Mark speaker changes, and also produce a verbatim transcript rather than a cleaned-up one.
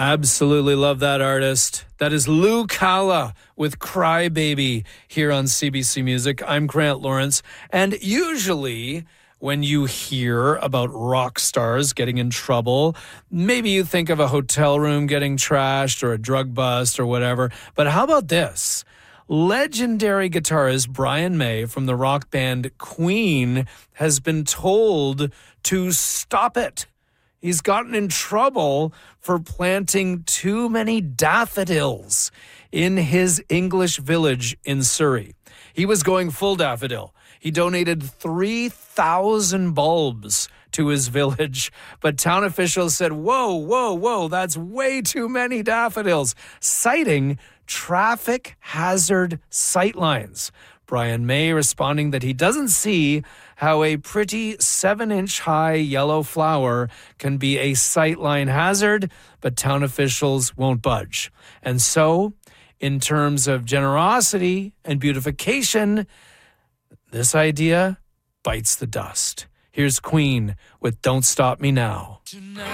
Speaker 1: Absolutely love that artist. That is Lou Calla with Cry Baby here on C B C Music. I'm Grant Lawrence, and usually when you hear about rock stars getting in trouble, maybe you think of a hotel room getting trashed or a drug bust or whatever. But how about this? Legendary guitarist Brian May from the rock band Queen has been told to stop it. He's gotten in trouble for planting too many daffodils in his English village in Surrey. He was going full daffodil. He donated three thousand bulbs to his village, but town officials said, whoa, whoa, whoa, that's way too many daffodils, citing traffic hazard sightlines. Brian May responding that he doesn't see how a pretty seven-inch high yellow flower can be a sightline hazard, but town officials won't budge. And so, in terms of generosity and beautification, this idea bites the dust. Here's Queen with Don't Stop Me Now.